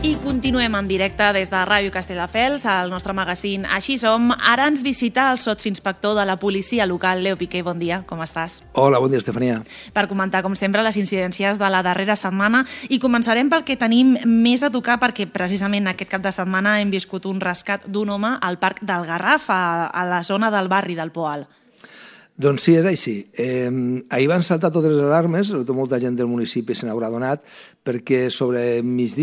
I continuem en directe des de Ràdio Castelldefels, al nostre magazín Així som. Ara ens visita el sotsinspector de la policia local, Leo Piqué. Bon dia, com estàs? Hola, bon dia, Estefania. Per comentar, com sempre, les incidències de la darrera setmana, i començarem pel que tenim més a tocar, perquè precisament aquest cap de setmana hem viscut un rescat d'un home al Parc del Garraf, a la zona del barri del Poal. Doncs sí, és així. Ahir van saltar totes les alarmes, molta gent del municipi se n'haurà donat, perquè sobre migdia